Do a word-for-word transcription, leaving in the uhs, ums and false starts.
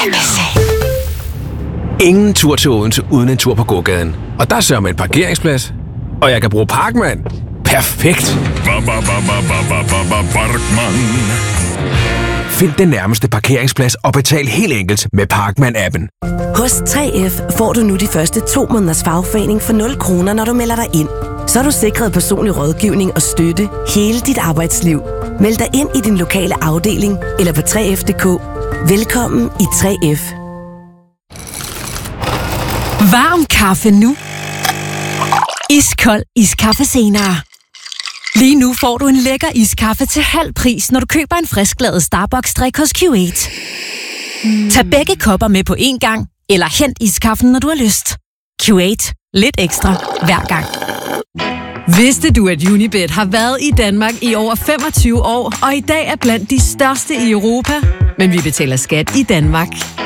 Ingen tur til Odense uden en tur på gågaden. Og der sørger man en parkeringsplads. Og jeg kan bruge Parkman. Perfekt. Find den nærmeste parkeringsplads og betal helt enkelt med Parkman-appen. Hos tre F får du nu de første to måneders fagforening for nul kroner, når du melder dig ind. Så er du sikret personlig rådgivning og støtte hele dit arbejdsliv. Meld dig ind i din lokale afdeling eller på tre F punktum d k. Velkommen i tre F. Varm kaffe nu. Iskold iskaffe senere. Lige nu får du en lækker iskaffe til halv pris, når du køber en frisklavet Starbucks-drik hos Q otte. Mm. Tag begge kopper med på én gang, eller hent iskaffen, når du har lyst. Q otte. Lidt ekstra hver gang. Vidste du, at Unibet har været i Danmark i over femogtyve år, og i dag er blandt de største i Europa? Men vi betaler skat i Danmark.